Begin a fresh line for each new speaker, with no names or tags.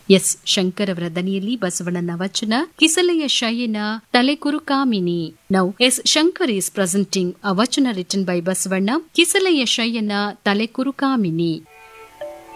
S Shankar ಅವರ ದನಿಯಲ್ಲಿ ಬಸವಣ್ಣನ ವಚನ ಕಿಸಲೆಯ ಶಯನ ತಲೆಕುರುಕಾಮಿನಿ. Now S. Shankar is presenting a vachana written by Basavanna, ಕಿಸಲೆಯ Shayana ತಲೆಕುರುಕಾಮಿನಿ.